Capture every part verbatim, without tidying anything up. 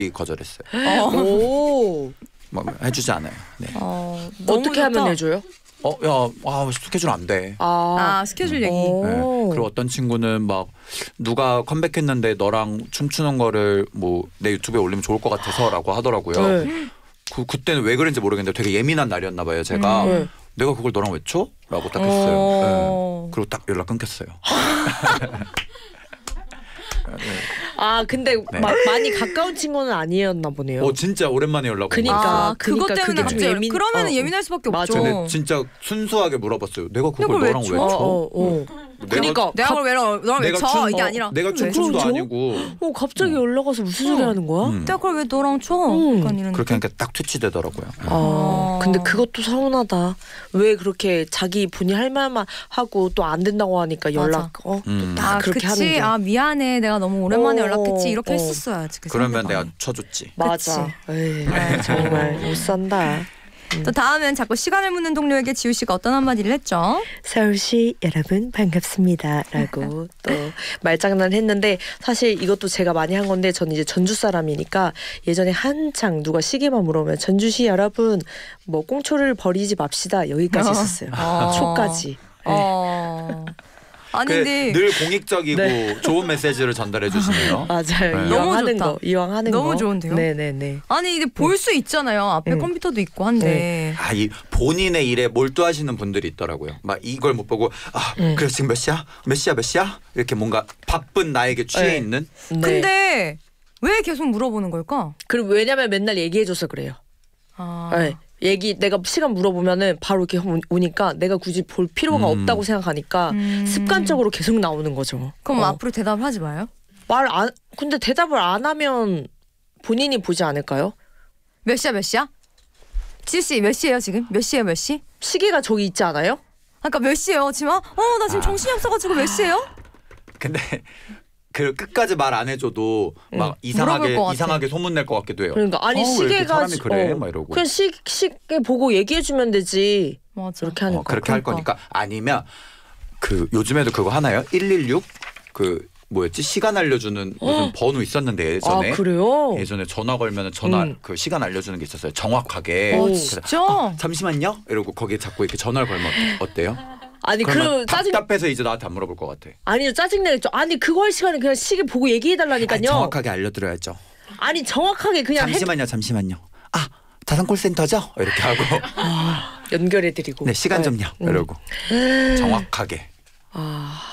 거절했어요. 오. 뭐 해주지 않아요. 네. 어, 어떻게 하면 해줘요? 어, 야, 아, 스케줄 안 돼. 아, 아 스케줄 얘기. 네. 그리고 어떤 친구는 막 누가 컴백했는데 너랑 춤추는 거를 뭐 내 유튜브에 올리면 좋을 것 같아서라고 하더라고요. 네. 그 그때는 왜 그런지 모르겠는데 되게 예민한 날이었나 봐요. 제가 음. 내가 그걸 너랑 왜 쳐? 라고 딱 했어요. 어. 네. 그리고 딱 연락 끊겼어요. 네. 아 근데 네. 마, 많이 가까운 친구는 아니었나 보네요. 어 진짜 오랜만에 연락 온 그니까. 거예요. 아, 그니까 그것 때문에 그게 좀 갑자기 예민- 그러면 어, 예민할 수밖에 맞아. 없죠. 근데 진짜 순수하게 물어봤어요. 내가 그걸 그걸 왜 너랑 왜 쳐? 쳐? 어, 어, 어. 내가, 내가 그걸 왜 너, 너랑 왜 내가 쳐? 춤- 이게 어, 아니라 내가 왜? 춤춤도 그러죠? 아니고 어 갑자기 연락 와서 무슨 소리 하는 거야? 음. 내가 그걸 왜 너랑 쳐? 음. 약간 이런 그렇게 느낌? 하니까 딱 퇴치되더라고요. 아, 아. 근데 그것도 서운하다. 왜 그렇게 자기 본인 할 말만 하고 또 안 된다고 하니까 연락 어? 음. 딱 아 그렇게 그치. 하는 게. 아 미안해. 내가 너무 오랜만에 어, 연락했지. 이렇게 어. 했었어야지. 그 그러면 상대방이. 내가 쳐줬지. 맞아. 에이, 네. 정말 못 산다. 또 다음엔 자꾸 시간을 묻는 동료에게 지우 씨가 어떤 한마디를 했죠? 서울시 여러분 반갑습니다 라고 또 말장난 했는데 사실 이것도 제가 많이 한 건데 저는 이제 전주 사람이니까 예전에 한창 누가 시계만 물어보면 전주시 여러분 뭐 꽁초를 버리지 맙시다 여기까지 어. 했었어요. 어. 초까지. 네. 어. 아니 그 근데 늘 공익적이고 네. 좋은 메시지를 전달해 주시네요. 맞아요. 네. 이왕 너무 하는 좋다. 거. 이왕 하는 너무 거. 좋은데요? 네네네. 아니 이게 볼 수 있잖아요. 앞에 음. 컴퓨터도 있고 한데. 아, 이 본인의 일에 몰두하시는 분들이 있더라고요. 막 이걸 못 보고 아 음. 그래 지금 몇 시야? 몇 시야 몇 시야? 이렇게 뭔가 바쁜 나에게 취해 네. 있는. 네. 근데 왜 계속 물어보는 걸까? 그리고 왜냐면 맨날 얘기해줘서 그래요. 아. 네. 얘기 내가 시간 물어보면은 바로 이렇게 오- 오니까 내가 굳이 볼 필요가 음. 없다고 생각하니까 음. 습관적으로 계속 나오는 거죠. 그럼 어. 앞으로 대답을 하지 마요? 말 안 근데 대답을 안 하면 본인이 보지 않을까요? 몇 시야 몇 시야? 지우 씨 몇 시예요 지금? 몇 시예요 몇 시? 시계가 저기 있지 않아요? 아까 몇 시예요 지금? 어나 지금 아. 정신이 없어가지고 몇 시예요? 근데 그 끝까지 말 안 해줘도 막 물어볼 이상하게 것 같아. 이상하게 소문낼 것 같기도 해요. 그러니까 아니 어, 왜 이렇게 시계가 사람이 그래? 어, 막 이러고. 그냥 시, 시계 보고 얘기해주면 되지. 맞아. 이렇게 하니까. 어, 그렇게 할 그러니까. 거니까 아니면 그 요즘에도 그거 하나요? 일일육 그 뭐였지 시간 알려주는 무슨 번호 있었는데 예전에 아 그래요? 예전에 전화 걸면 전화 음. 그 시간 알려주는 게 있었어요. 정확하게. 어, 그래서 진짜? 어, 잠시만요. 이러고 거기에 자꾸 이렇게 전화를 걸면 어때- 어때요? 아니 그러면 그 짜증 답답해서 이제 나한테 안 물어볼 것 같아. 아니요 짜증 내겠죠. 아니 그거 할 시간에 그냥 시계 보고 얘기해달라니까요. 아니, 정확하게 알려드려야죠. 아니 정확하게 그냥 해- 잠시만요, 잠시만요. 아 자산콜센터죠? 이렇게 하고 연결해드리고. 네 시간 좀요. 음. 이러고 정확하게. 아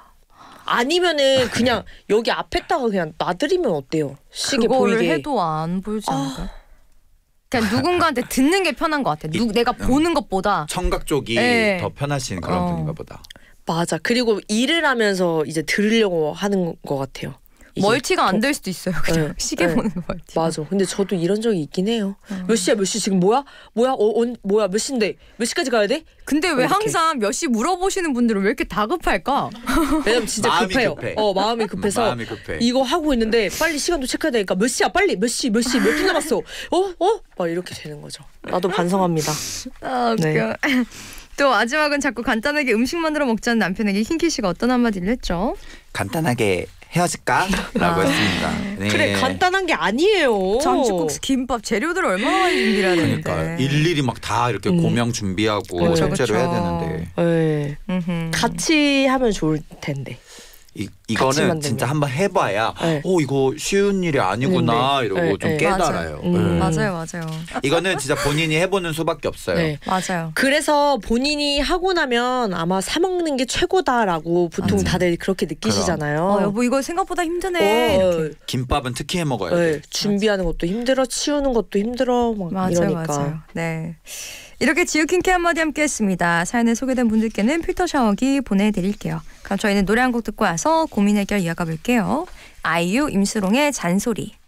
아니면은 그냥 여기 앞에다가 그냥 놔드리면 어때요? 시계 그거를 보이게. 해도 안 보이지 않을까요? 그냥 누군가한테 듣는 게 편한 것 같아. 누, 이- 내가 보는 것보다. 청각 쪽이 네. 더 편하신 그런 어. 분인가 보다. 맞아. 그리고 일을 하면서 이제 들으려고 하는 것 같아요. 이게 멀티가 안 더- 될 수도 있어요. 그냥 네. 시계 네. 보는 거 멀티. 맞아. 근데 저도 이런 적이 있긴 해요. 음. 몇 시야 몇 시 지금 뭐야? 뭐야? 어, 어 뭐야 몇 시인데 몇 시까지 가야 돼? 근데 왜 이렇게. 항상 몇 시 물어보시는 분들은 왜 이렇게 다급할까? 왜냐면 진짜 마음이 급해요. 급해. 어 마음이 급해서 마음이 급해. 이거 하고 있는데 빨리 시간도 체크해야 되니까 몇 시야 빨리 몇 시 몇 시 몇 분 남았어? 어 어? 막 이렇게 되는 거죠. 나도 반성합니다. 아 웃겨. 네. 또 마지막은 자꾸 간단하게 음식 만들어 먹자는 남편에게 흰키 씨가 어떤 한마디를 했죠? 간단하게 헤어질까라고 아. 했습니다. 네. 그래 간단한 게 아니에요. 장식국수, 김밥 재료들을 얼마나 많이 준비를 해야 되는데. 그러니까 일일이 막 다 이렇게 음. 고명 준비하고 그쵸, 실제로 해야 그쵸. 되는데 네. 음흠. 같이 하면 좋을 텐데. 이, 같이 이거는 만들면. 진짜 한번 해봐야 네. 오 이거 쉬운 일이 아니구나 네. 이러고 네, 좀 네. 깨달아요. 맞아요. 음. 네. 맞아요, 맞아요, 이거는 진짜 본인이 해보는 수밖에 없어요. 네. 맞아요. 그래서 본인이 하고 나면 아마 사 먹는 게 최고다라고 보통 맞아. 다들 그렇게 느끼시잖아요. 어, 여보 이거 생각보다 힘드네. 어, 이렇게. 김밥은 특히 해 먹어야 네, 돼. 준비하는 것도 힘들어, 치우는 것도 힘들어, 막 맞아요, 이러니까. 맞아요. 네. 이렇게 지우킹키 한마디 함께했습니다. 사연에 소개된 분들께는 필터 샤워기 보내드릴게요. 그럼 저희는 노래 한 곡 듣고 와서 고민 해결 이어가 볼게요. 아이유 임수롱의 잔소리.